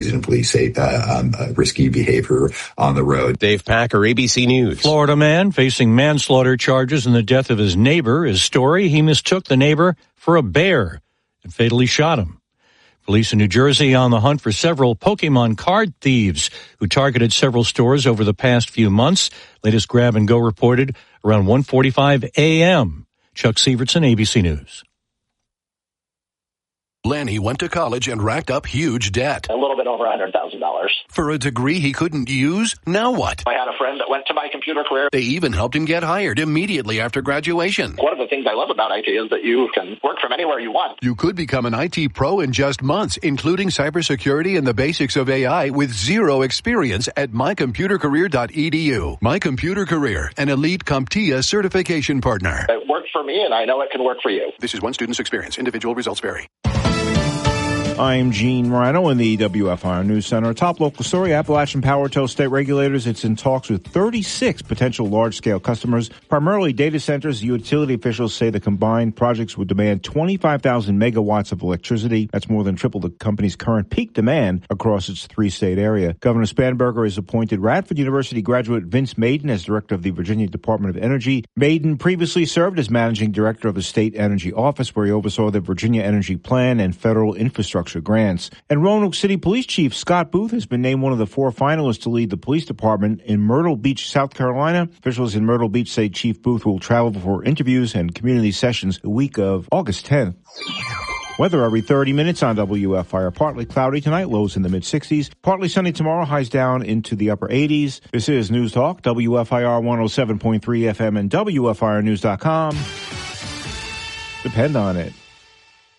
didn't police risky behavior on the road. Dave Packer, ABC News. Florida man facing manslaughter charges in the death of his neighbor. His story, he mistook the neighbor for a bear and fatally shot him. Police in New Jersey on the hunt for several Pokemon card thieves who targeted several stores over the past few months. Latest grab and go reported around 1:45 a.m. Chuck Sievertson, ABC News. Lanny went to college and racked up huge debt. A little bit over $100,000. For a degree he couldn't use? Now what? I had a friend that went to My Computer Career. They even helped him get hired immediately after graduation. One of the things I love about IT is that you can work from anywhere you want. You could become an IT pro in just months, including cybersecurity and the basics of AI with zero experience at mycomputercareer.edu. My Computer Career, an elite CompTIA certification partner. It worked for me, and I know it can work for you. This is one student's experience. Individual results vary. I'm Gene Morano in the WFIR News Center. Top local story, Appalachian Power tells state regulators it's in talks with 36 potential large-scale customers, primarily data centers. Utility officials say the combined projects would demand 25,000 megawatts of electricity. That's more than triple the company's current peak demand across its three-state area. Governor Spanberger has appointed Radford University graduate Vince Maiden as director of the Virginia Department of Energy. Maiden previously served as managing director of the State Energy Office, where he oversaw the Virginia Energy Plan and federal infrastructure grants. And Roanoke City Police Chief Scott Booth has been named one of the 4 finalists to lead the police department in Myrtle Beach, South Carolina. Officials in Myrtle Beach say Chief Booth will travel for interviews and community sessions the week of August 10th. Weather every 30 minutes on WFIR. Partly cloudy tonight, lows in the mid-60s. Partly sunny tomorrow, highs down into the upper 80s. This is News Talk, WFIR 107.3 FM and WFIRnews.com. Depend on it.